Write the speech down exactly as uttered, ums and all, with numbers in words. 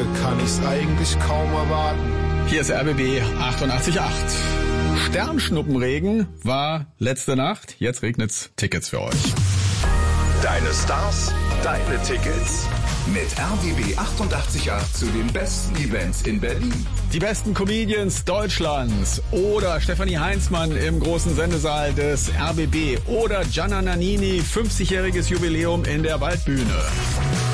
Strecke kann ich's eigentlich kaum erwarten. Hier ist R B B achtundachtzig Komma acht. Sternschnuppenregen war letzte Nacht, jetzt regnet's. Tickets für euch. Deine Stars, deine Tickets. Mit R B B achtundachtzig Komma acht zu den besten Events in Berlin. Die besten Comedians Deutschlands oder Stefanie Heinzmann im großen Sendesaal des R B B oder Gianna Nannini, fünfzigjähriges Jubiläum in der Waldbühne.